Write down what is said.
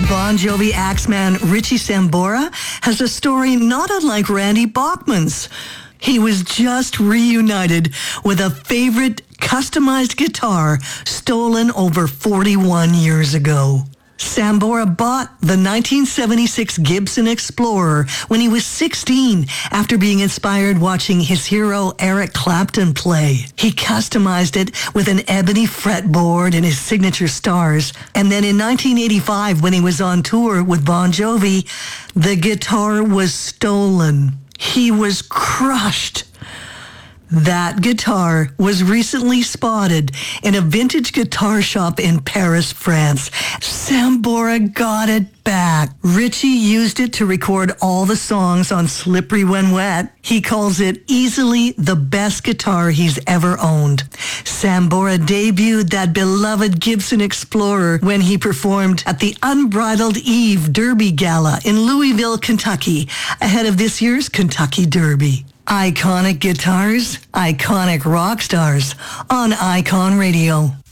Bon Jovi axeman Richie Sambora has a story not unlike Randy Bachman's. He was just reunited with a favorite customized guitar stolen over 41 years ago. Sambora bought the 1976 Gibson Explorer when he was 16 after being inspired watching his hero Eric Clapton play. He customized it with an ebony fretboard and his signature stars. And then in 1985, when he was on tour with Bon Jovi, the guitar was stolen. He was crushed. That guitar was recently spotted in a vintage guitar shop in Paris, France. Sambora got it back. Richie used it to record all the songs on Slippery When Wet. He calls it easily the best guitar he's ever owned. Sambora debuted that beloved Gibson Explorer when he performed at the Unbridled Eve Derby Gala in Louisville, Kentucky, ahead of this year's Kentucky Derby. Iconic guitars, iconic rock stars on Icon Radio.